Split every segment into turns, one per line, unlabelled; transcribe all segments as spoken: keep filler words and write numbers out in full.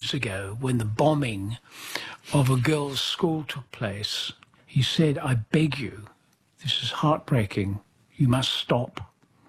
years ago, when the bombing of a girls' school took place, he said, "I beg you, this is heartbreaking, you must stop."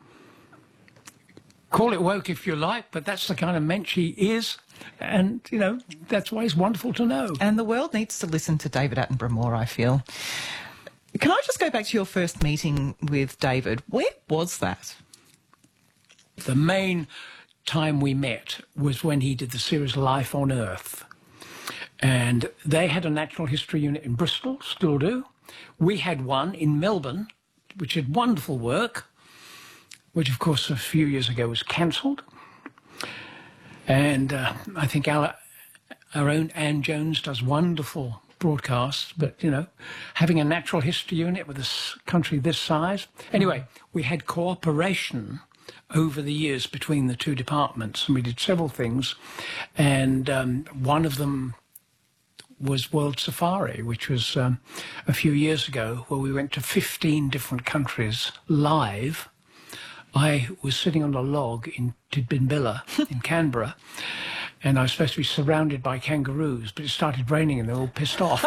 Call it woke if you like, but that's the kind of mensch he is. And, you know, that's why it's wonderful to know.
And the world needs to listen to David Attenborough more, I feel. Can I just go back to your first meeting with David? Where was that?
The main time we met was when he did the series Life on Earth. And they had a natural history unit in Bristol, still do. We had one in Melbourne, which did wonderful work, which, of course, a few years ago was cancelled. And uh, I think our, our own Anne Jones does wonderful broadcasts, but, you know, having a natural history unit with a country this size. Anyway, we had cooperation over the years between the two departments, and we did several things. And um, one of them was World Safari, which was um, a few years ago, where we went to fifteen different countries live. I was sitting on a log in Tidbinbilla in Canberra, and I was supposed to be surrounded by kangaroos, but it started raining and they were all pissed off.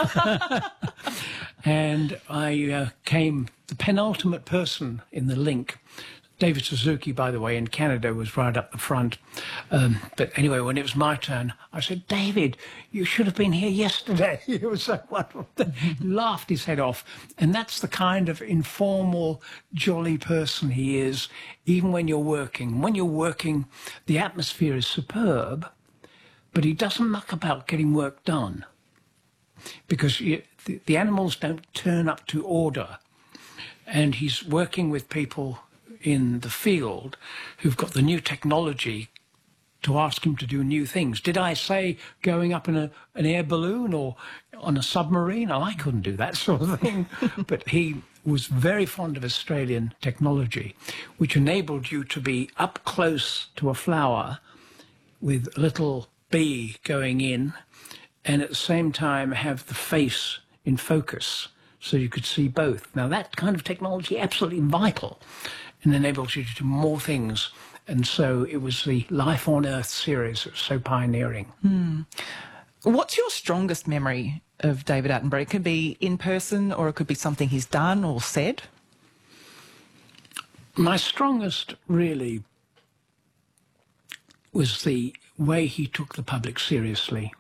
And I uh, came the penultimate person in the link. David Suzuki, by the way, in Canada was right up the front. Um, but anyway, when it was my turn, I said, "David, you should have been here yesterday." It was so wonderful. He laughed his head off. And that's the kind of informal, jolly person he is, even when you're working. When you're working, the atmosphere is superb, but he doesn't muck about getting work done, because you, the, the animals don't turn up to order. And he's working with people in the field who've got the new technology to ask him to do new things. Did I say going up in a, an air balloon or on a submarine? Oh, I couldn't do that sort of thing. But he was very fond of Australian technology, which enabled you to be up close to a flower with a little bee going in, and at the same time have the face in focus so you could see both. Now, that kind of technology, absolutely vital, and enables you to do more things. And so it was the Life on Earth series that was so pioneering.
Hmm. What's your strongest memory of David Attenborough? It could be in person, or it could be something he's done or said.
My strongest, really, was the way he took the public seriously.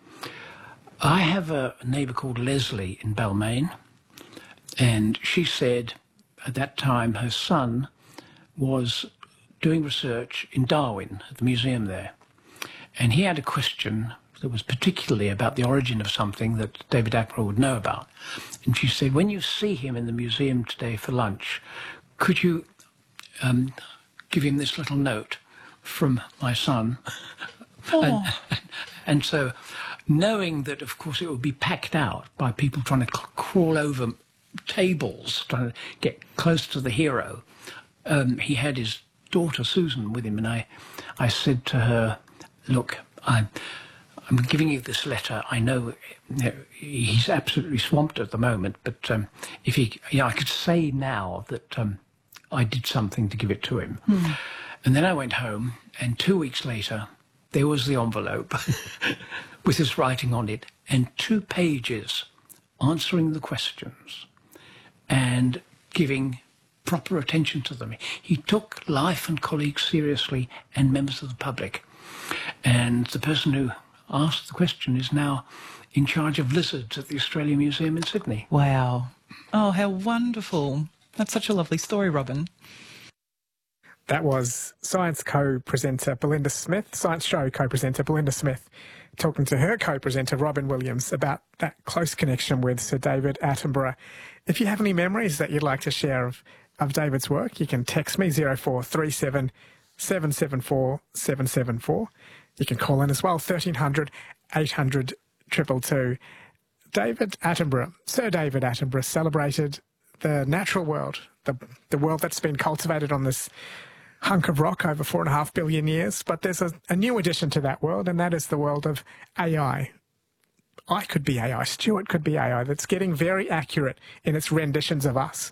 I have a neighbour called Leslie in Balmain, and she said at that time her son was doing research in Darwin at the museum there, and he had a question that was particularly about the origin of something that David Attenborough would know about. And she said, "When you see him in the museum today for lunch, could you um, give him this little note from my son?"
Oh.
and, and so, knowing that, of course, it would be packed out by people trying to crawl over tables, trying to get close to the hero, um, he had his daughter Susan with him, and I, I said to her, "Look, I'm, I'm giving you this letter. I know, you know he's absolutely swamped at the moment, but um, if he, you know, I could say now that um, I did something to give it to him." Hmm. And then I went home, and two weeks later, there was the envelope with his writing on it, and two pages answering the questions and giving proper attention to them. He took life and colleagues seriously, and members of the public. And the person who asked the question is now in charge of lizards at the Australian Museum in Sydney.
Wow. Oh, how wonderful. That's such a lovely story, Robin.
That was Science co-presenter Belinda Smith, Science Show co-presenter Belinda Smith, talking to her co-presenter Robin Williams about that close connection with Sir David Attenborough. If you have any memories that you'd like to share of, of David's work, you can text me zero four three seven, seven seven four, seven seven four. You can call in as well, thirteen hundred, eight hundred, two two two. David Attenborough, Sir David Attenborough, celebrated the natural world, the, the world that's been cultivated on this hunk of rock over four and a half billion years. But there's a, a new addition to that world, and that is the world of A I. I could be A I, Stuart could be A I, that's getting very accurate in its renditions of us.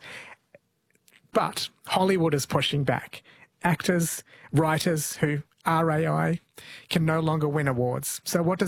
But Hollywood is pushing back. Actors, writers who are A I can no longer win awards. So what does